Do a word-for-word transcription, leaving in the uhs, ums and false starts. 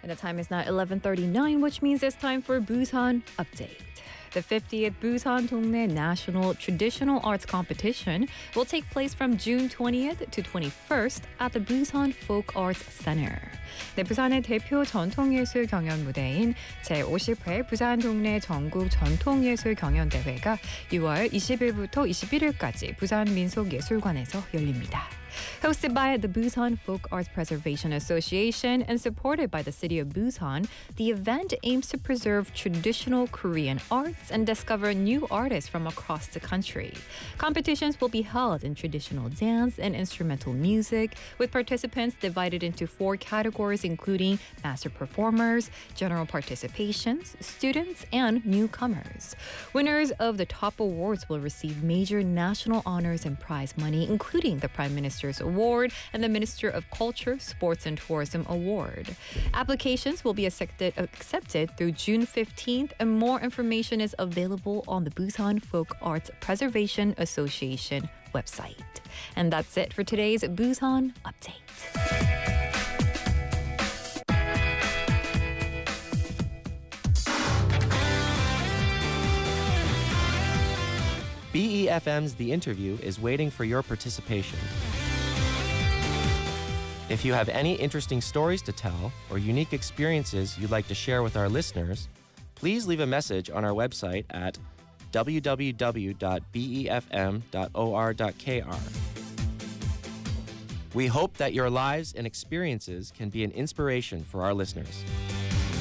And the time is now eleven thirty-nine, which means it's time for Busan Update. The fiftieth Busan Dongnae National Traditional Arts Competition will take place from June twentieth to twenty-first at the Busan Folk Arts Center. 네, 부산의 대표 전통예술 경연 무대인 제오십 회 부산 동네 전국 전통예술 경연대회가 유월 이십일부터 이십일일까지 부산 민속예술관에서 열립니다. Hosted by the Busan Folk Arts Preservation Association and supported by the city of Busan, the event aims to preserve traditional Korean arts and discover new artists from across the country. Competitions will be held in traditional dance and instrumental music, with participants divided into four categories including master performers, general participations, students, and newcomers. Winners of the top awards will receive major national honors and prize money, including the Prime Minister's Award and the Minister of Culture, Sports and Tourism Award. Applications will be accepted, accepted through June fifteenth, and more information is available on the Busan Folk Arts Preservation Association website. And that's it for today's Busan Update. B E F M's The Interview is waiting for your participation. If you have any interesting stories to tell or unique experiences you'd like to share with our listeners, please leave a message on our website at w w w dot b e f m dot o r dot k r. We hope that your lives and experiences can be an inspiration for our listeners.